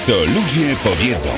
Co ludzie powiedzą.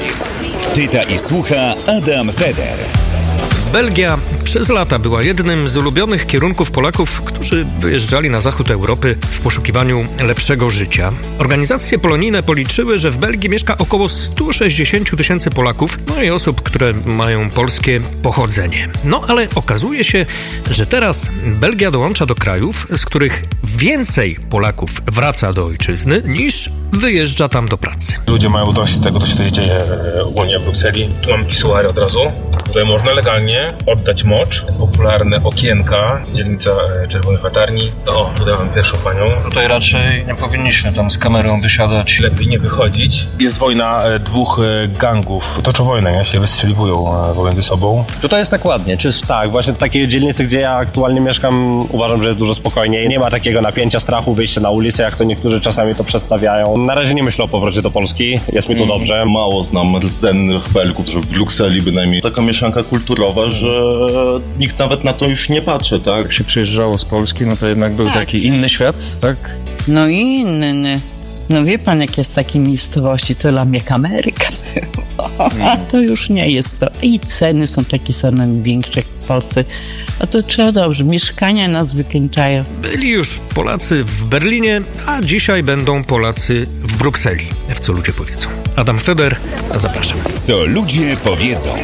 Pyta i słucha Adam Feder. Belgia przez lata była jednym z ulubionych kierunków Polaków, którzy wyjeżdżali na zachód Europy w poszukiwaniu lepszego życia. Organizacje polonijne policzyły, że w Belgii mieszka około 160 000 Polaków, no i osób, które mają polskie pochodzenie. No ale okazuje się, że teraz Belgia dołącza do krajów, z których więcej Polaków wraca do ojczyzny niż wyjeżdża tam do pracy. Ludzie mają dość tego, co się tutaj dzieje ogólnie w Brukseli. Tu mamy pisuary od razu. Tutaj można legalnie oddać mocz. Popularne okienka, dzielnica Czerwonych Latarni. O, tutaj mam pierwszą panią. Tutaj raczej nie powinniśmy tam z kamerą wysiadać. Lepiej nie wychodzić. Jest wojna dwóch gangów. Toczą wojnę, nie? Się wystrzeliwują pomiędzy sobą. Tutaj jest tak ładnie, czysto. Tak, właśnie takie dzielnice, gdzie ja aktualnie mieszkam, uważam, że jest dużo spokojniej. Nie ma takiego napięcia, strachu, wyjścia na ulicę, jak to niektórzy czasami to przedstawiają. Na razie nie myślę o powrocie do Polski. Jest mi tu dobrze. Mało znam rdzennych Belgów, że w Brukseli bynajmniej. Taka mieszanka kulturowa, że nikt nawet na to już nie patrzy, tak? Jak się przyjeżdżało z Polski, no to jednak był taki inny świat, tak? No inny. No wie pan, jak jest w takiej miejscowości, to dla mnie Ameryka była. To już nie jest to. I ceny są takie same większe jak w Polsce. A to trzeba dobrze. Mieszkania nas wykańczają. Byli już Polacy w Berlinie, a dzisiaj będą Polacy w Brukseli. W Co ludzie powiedzą. Adam Feder, zapraszam. Co ludzie powiedzą.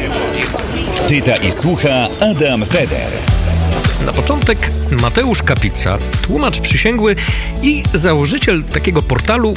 Pyta i słucha Adam Feder. Na początek Mateusz Kapica, tłumacz przysięgły i założyciel takiego portalu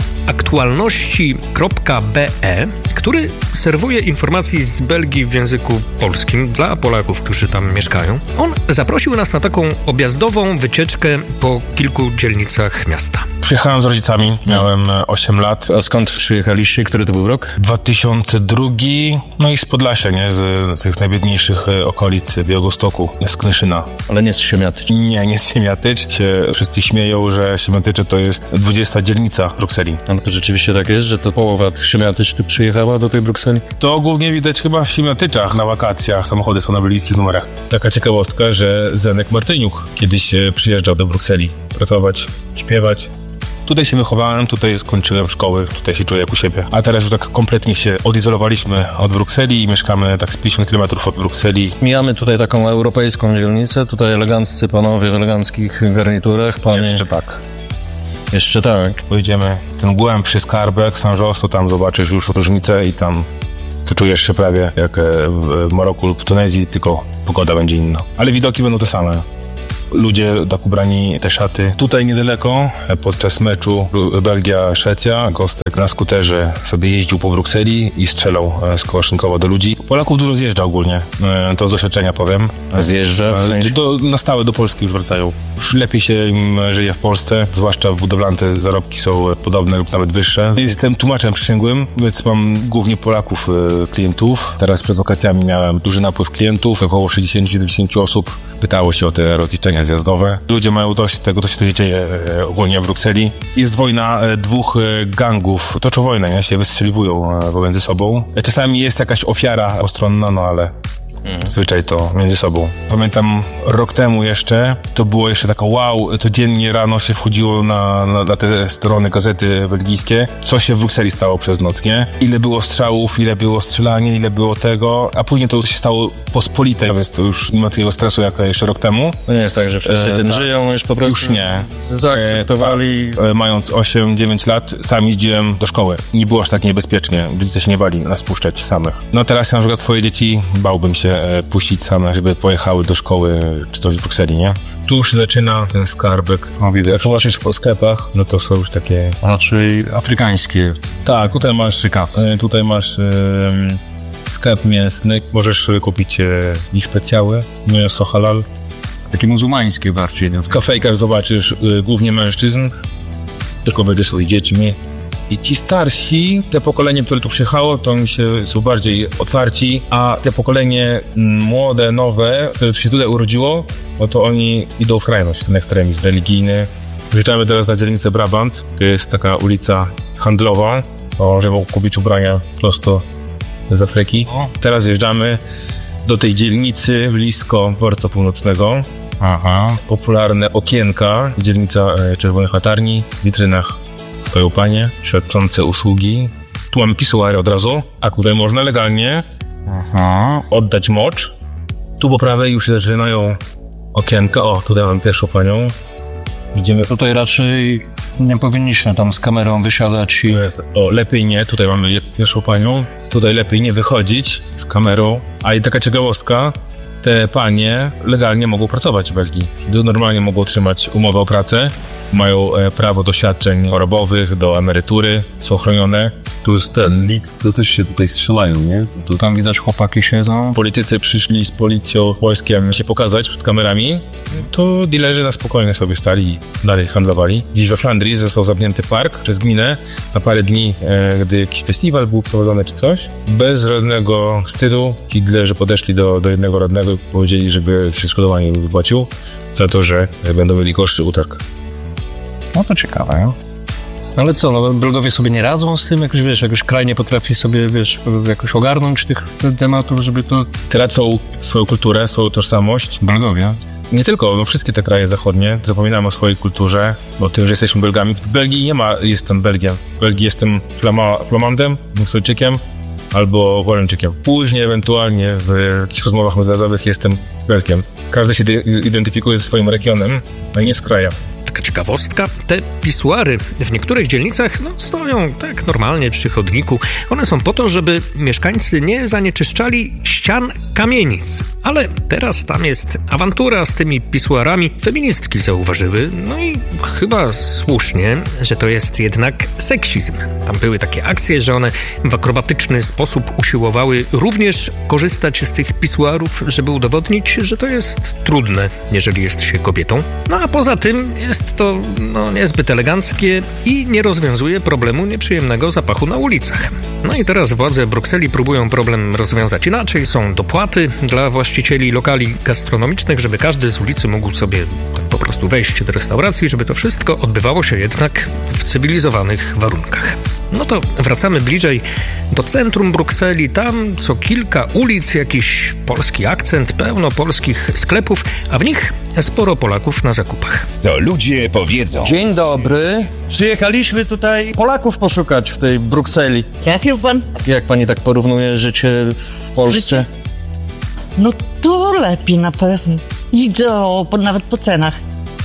aktualności.be, który serwuje informacji z Belgii w języku polskim dla Polaków, którzy tam mieszkają. On zaprosił nas na taką objazdową wycieczkę po kilku dzielnicach miasta. Przyjechałem z rodzicami, miałem 8 lat. A skąd przyjechaliście? Który to był rok? 2002, no i z Podlasia, nie? Z tych najbiedniejszych okolic Białegostoku, z Knyszyna. Ale nie z Siemiatycz. Nie z Siemiatycz. Wszyscy śmieją, że Siemiatycze to jest 20 dzielnica Brukseli. Ale to rzeczywiście tak jest, że to połowa Siemiatycz tu przyjechała do tej Brukseli? To głównie widać chyba w Siemiatyczach na wakacjach. Samochody są na belgijskich numerach. Taka ciekawostka, że Zenek Martyniuk kiedyś przyjeżdżał do Brukseli pracować, śpiewać. Tutaj się wychowałem, tutaj skończyłem szkoły, tutaj się czuję jak u siebie. A teraz już tak kompletnie się odizolowaliśmy od Brukseli i mieszkamy tak z 50 km od Brukseli. Mijamy tutaj taką europejską dzielnicę, tutaj eleganccy panowie w eleganckich garniturach. Panie... Jeszcze tak. Pojedziemy ten głęb przy Skarbek, Saint-Josse, to tam zobaczysz już różnicę i tam czujesz się prawie jak w Maroku lub w Tunezji, tylko pogoda będzie inna. Ale widoki będą te same. Ludzie tak ubrani, te szaty. Tutaj niedaleko, podczas meczu Belgia-Szwecja, Gostek na skuterze sobie jeździł po Brukseli i strzelał z Kołaszynkowa do ludzi. Polaków dużo zjeżdża ogólnie, to z doświadczenia powiem. Zjeżdża? Na stałe do Polski już wracają. Już lepiej się im żyje w Polsce, zwłaszcza w budowlance zarobki są podobne lub nawet wyższe. Jestem tłumaczem przysięgłym, więc mam głównie Polaków klientów. Teraz przed wakacjami miałem duży napływ klientów, około 60-70 osób pytało się o te rozliczenia zjazdowe. Ludzie mają dość tego, co się tutaj dzieje ogólnie w Brukseli. Jest wojna dwóch gangów. Toczą wojnę, nie? Się wystrzeliwują pomiędzy sobą. Czasami jest jakaś ofiara postronna, no ale zazwyczaj to między sobą. Pamiętam rok temu jeszcze, to było jeszcze taka wow, codziennie rano się wchodziło na te strony gazety belgijskie, co się w Brukseli stało przez noc, nie? Ile było strzałów, ile było strzelania, ile było tego, a później to się stało pospolite, więc to już nie ma takiego stresu jak jeszcze rok temu. To nie jest tak, że wszyscy tym żyją, już po prostu już nie. Zaakceptowali. Mając 8-9 lat, sam jeździłem do szkoły. Nie było aż tak niebezpiecznie, rodzice się nie bali nas puszczać samych. No teraz na przykład swoje dzieci bałbym się puścić same, żeby pojechały do szkoły czy coś w Brukseli, nie? Tu już się zaczyna ten Skarbek. O, widać. Jak zobaczysz po sklepach, no to są już takie... Raczej afrykańskie. Tak, tutaj masz sklep mięsny. Możesz kupić ich specjały, mięso halal. Takie muzułmańskie bardziej. W kafejkach zobaczysz głównie mężczyzn, tylko będzie swoimi dziećmi. I ci starsi, te pokolenie, które tu przyjechało, to oni są bardziej otwarci, a te pokolenie młode, nowe, które się tutaj urodziło, no to oni idą w krajność, ten ekstremizm religijny. Wjeżdżamy teraz na dzielnicę Brabant, to jest taka ulica handlowa, żeby kupić ubrania prosto z Afryki. Teraz wjeżdżamy do tej dzielnicy blisko Dworca Północnego. Popularne okienka, dzielnica Czerwonych Latarni, w witrynach stoją panie świadczące usługi Tu mamy pisuary od razu, a tutaj można legalnie oddać mocz. Tu po prawej już się zaczynają okienka. O, tutaj mamy pierwszą panią. Widzimy. Tutaj raczej nie powinniśmy tam z kamerą wysiadać i... O, lepiej nie. Tutaj mamy pierwszą panią. Tutaj lepiej nie wychodzić z kamerą. A i taka ciekawostka, te panie legalnie mogą pracować w Belgii. Normalnie mogą otrzymać umowę o pracę. Mają prawo do świadczeń chorobowych, do emerytury, są chronione. Tu jest ten Lidz, co też się tutaj strzelają, nie? Tu tam widać chłopaki siedzą. Politycy przyszli z policją, wojskiem się pokazać przed kamerami. To dealerzy na spokojnie sobie stali i dalej handlowali. Dziś we Flandrii został zamknięty park przez gminę na parę dni, gdy jakiś festiwal był prowadzony czy coś. Bez żadnego wstydu ci dealerzy podeszli do jednego radnego i powiedzieli, żeby się odszkodowanie wypłacił za to, że będą mieli gorszy utarg. No to ciekawe, nie? Ale co, no Belgowie sobie nie radzą z tym? Jakoś kraj nie potrafi sobie, jakoś ogarnąć tych tematów, żeby to... Tracą swoją kulturę, swoją tożsamość. Belgowie? Nie tylko, no wszystkie te kraje zachodnie zapominamy o swojej kulturze, o tym, że jesteśmy Belgami. W Belgii nie ma jestem Belgiem. W Belgii jestem flamandem, Bruksejczykiem albo Holenczykiem. Później ewentualnie w jakichś rozmowach międzynarodowych jestem Belgiem. Każdy się identyfikuje ze swoim regionem, a nie z krajem. Taka ciekawostka, te pisuary w niektórych dzielnicach stoją tak normalnie przy chodniku. One są po to, żeby mieszkańcy nie zanieczyszczali ścian kamienic. Ale teraz tam jest awantura z tymi pisuarami. Feministki zauważyły, no i chyba słusznie, że to jest jednak seksizm. Tam były takie akcje, że one w akrobatyczny sposób usiłowały również korzystać z tych pisuarów, żeby udowodnić, że to jest trudne, jeżeli jest się kobietą. No a poza tym jest to niezbyt eleganckie i nie rozwiązuje problemu nieprzyjemnego zapachu na ulicach. No i teraz władze Brukseli próbują problem rozwiązać inaczej. Są dopłaty dla właścicieli lokali gastronomicznych, żeby każdy z ulicy mógł sobie tak po prostu wejść do restauracji, żeby to wszystko odbywało się jednak w cywilizowanych warunkach. No to wracamy bliżej do centrum Brukseli. Tam co kilka ulic jakiś polski akcent, pełno polskich sklepów, a w nich sporo Polaków na zakupach. Co ludzie powiedzą. Dzień dobry. Przyjechaliśmy tutaj Polaków poszukać w tej Brukseli. Trafił pan? Jak pani tak porównuje życie w Polsce? No to lepiej na pewno. Widzę nawet po cenach.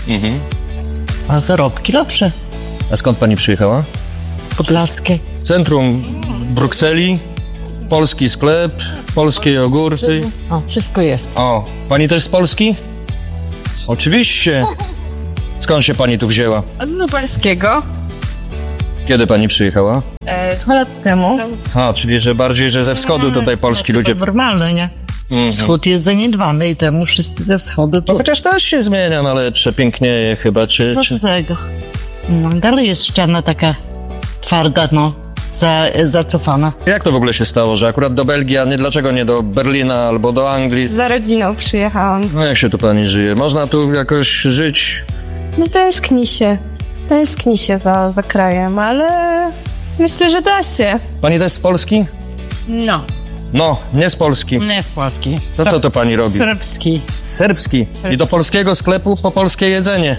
A zarobki lepsze. A skąd pani przyjechała? Podlaskie. Centrum Brukseli, polski sklep, polskie jogurty. O, wszystko jest. O, pani też z Polski? Oczywiście. Skąd się pani tu wzięła? Od Lubelskiego. Kiedy pani przyjechała? 2 lat temu. A, czyli że bardziej, że ze wschodu tutaj polski ludzie... To normalne, nie? Wschód jest zaniedbany i temu wszyscy ze wschodu... No chociaż też się zmienia na lepsze, pięknieje chyba, czy... Co z tego? No, dalej jest ściana taka twarda, zacofana. Jak to w ogóle się stało, że akurat do Belgii, a dlaczego nie do Berlina albo do Anglii? Za rodziną przyjechałam. No jak się tu pani żyje? Można tu jakoś żyć? No tęskni się za krajem, ale myślę, że da się. Pani też z Polski? No. No, nie z Polski. Nie z Polski. To co to pani robi? Serbski. Serbski. I do polskiego sklepu po polskie jedzenie?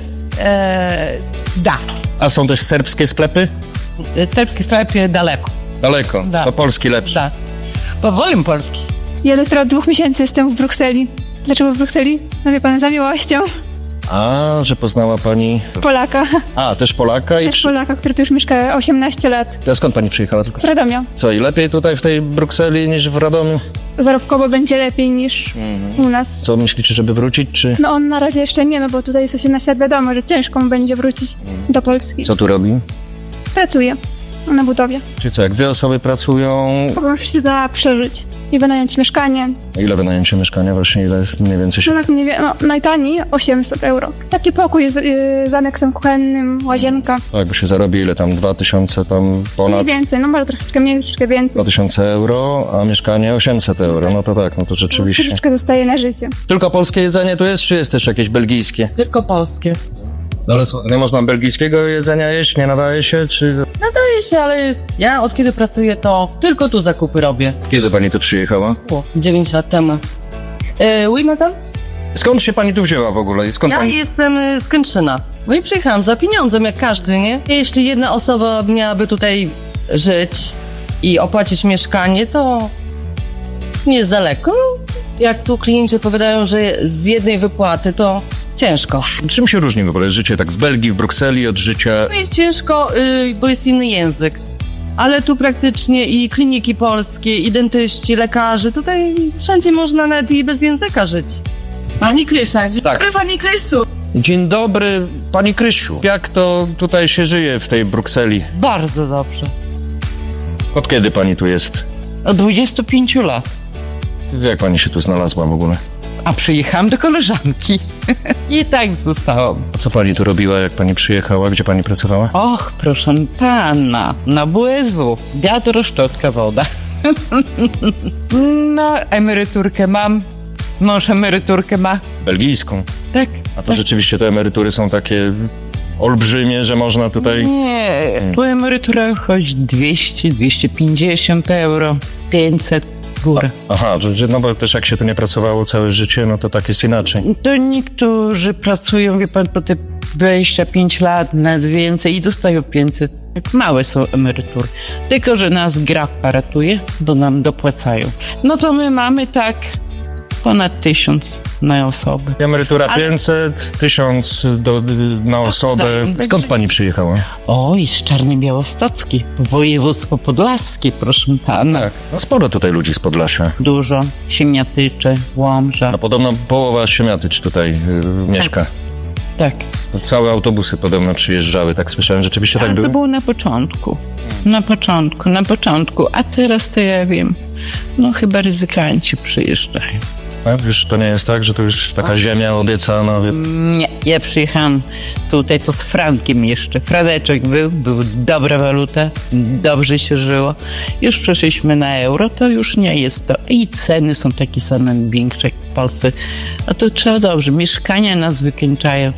Da. A są też serbskie sklepy? Serbski sklep daleko. Daleko. Da. To polski lepszy. Da. Bo wolę polski. Ja dopiero od 2 miesięcy jestem w Brukseli. Dlaczego w Brukseli? No wie pan, za miłością. A, że poznała pani... Polaka. A, też Polaka? Też Polaka, który tu już mieszka 18 lat. A skąd pani przyjechała? Z Radomia. Co, i lepiej tutaj w tej Brukseli niż w Radomiu? Zarobkowo będzie lepiej niż u nas. Co, myślicie, żeby wrócić, czy... No on na razie jeszcze nie, bo tutaj jest 18 lat, wiadomo, że ciężko mu będzie wrócić do Polski. Co tu robi? Pracuje na budowie. Czyli co, jak 2 osoby pracują... Po prostu się da przeżyć i wynająć mieszkanie. Ile wynajęcie mieszkania właśnie, ile mniej więcej się... Najtaniej 800 euro. Taki pokój z aneksem kuchennym, łazienka. No jakby się zarobi, ile tam, 2000 tam ponad... Mniej więcej, no może troszeczkę mniej, troszeczkę więcej. 2000 euro, a mieszkanie 800 euro, no to tak, no to rzeczywiście. Troszeczkę zostaje na życie. Tylko polskie jedzenie tu jest, czy jest też jakieś belgijskie? Tylko polskie. No ale co, nie można belgijskiego jedzenia jeść, nie nadaje się, czy... Nadaje się, ale ja od kiedy pracuję, to tylko tu zakupy robię. Kiedy pani tu przyjechała? 9 lat temu. Oui, madame? Skąd się pani tu wzięła w ogóle? I skąd Ja pani... jestem z Kętrzyna. No i przyjechałam za pieniądzem, jak każdy, nie? Jeśli jedna osoba miałaby tutaj żyć, i opłacić mieszkanie, to nie jest daleko. Jak tu klienci powiadają, że z jednej wypłaty to ciężko. Czym się różni w ogóle życie tak w Belgii, w Brukseli od życia... To jest ciężko, bo jest inny język. Ale tu praktycznie i kliniki polskie, i dentyści, lekarze, tutaj wszędzie można nawet i bez języka żyć. Pani Krysia, dzień Tak. dobry pani Krysiu. Dzień dobry, pani Krysiu. Jak to tutaj się żyje w tej Brukseli? Bardzo dobrze. Od kiedy pani tu jest? Od 25 lat. Jak pani się tu znalazła w ogóle? A przyjechałam do koleżanki. I tak zostałam. A co pani tu robiła, jak pani przyjechała? Gdzie pani pracowała? Och, proszę pana, na WSW. Wiatr, szczotka, woda. No, emeryturkę mam. Mąż emeryturkę ma. Belgijską. Tak. A to rzeczywiście te emerytury są takie olbrzymie, że można tutaj... Nie, tu emerytura chodzi 200, 250 euro, 500 górę. Aha, no bo też jak się tu nie pracowało całe życie, no to tak jest inaczej. To niektórzy pracują, wie pan, po te 25 lat, nawet więcej i dostają 500. Jak małe są emerytury. Tylko, że nas grappa ratuje, bo nam dopłacają. No to my mamy tak ponad 1000 na osobę. Emerytura 500, 1000 na osobę. tak. Skąd pani przyjechała? Oj, z Czarnej Białostockiej, województwo podlaskie, proszę pana. Tak. No sporo tutaj ludzi z Podlasia. Dużo, Siemiatycze, Łomża. No podobno połowa Siemiatycz tutaj mieszka. Tak. Całe autobusy podobno przyjeżdżały, tak słyszałem. Rzeczywiście tak Ale było? to było na początku. Na początku. A teraz to ja wiem. No chyba ryzykanci przyjeżdżają. A już to nie jest tak, że to już taka ziemia obiecana? Nie, ja przyjechałam tutaj to z frankiem jeszcze. Franeczek był dobra waluta, dobrze się żyło. Już przeszliśmy na euro, to już nie jest to. I ceny są takie same większe jak w Polsce. A to trzeba dobrze, mieszkania nas wykańczają.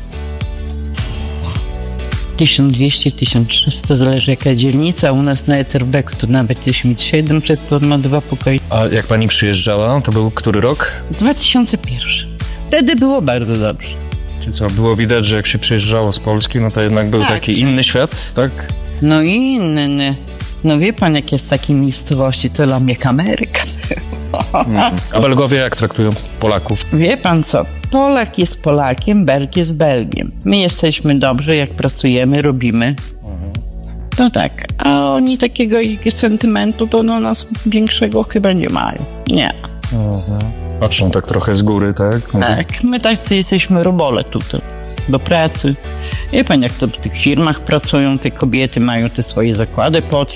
1200, 1300, zależy jaka dzielnica. U nas na Etterbeek to nawet 1700, to ma 2 pokoje. A jak pani przyjeżdżała, to był który rok? 2001. Wtedy było bardzo dobrze. Czy co, było widać, że jak się przyjeżdżało z Polski, no to jednak był taki inny świat, tak? No inny. No wie pan, jak jest w takiej miejscowości, to dla mnie Ameryka. A Belgowie jak traktują Polaków? Wie pan co, Polak jest Polakiem, Belg jest Belgiem. My jesteśmy dobrze, jak pracujemy, robimy. To tak, a oni takiego sentymentu to do nas większego chyba nie mają. Nie. Patrzą tak trochę z góry, tak? Tak, my tacy jesteśmy robole tutaj, do pracy. Wie pan, jak to w tych firmach pracują, te kobiety mają te swoje zakłady